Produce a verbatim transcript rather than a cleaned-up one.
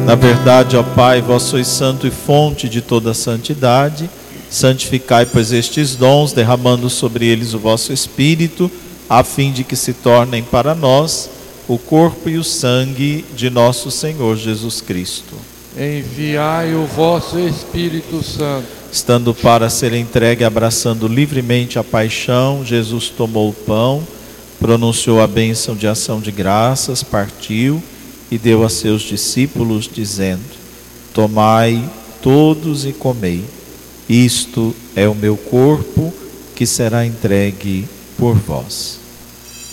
Na verdade, ó Pai, vós sois santo e fonte de toda santidade. Santificai, pois, estes dons, derramando sobre eles o vosso Espírito, a fim de que se tornem para nós o corpo e o sangue de nosso Senhor Jesus Cristo. Enviai o vosso Espírito Santo. Estando para ser entregue, abraçando livremente a paixão, Jesus tomou o pão, pronunciou a bênção de ação de graças, partiu e deu a seus discípulos, dizendo: tomai todos e comei. Isto é o meu corpo, que será entregue por vós.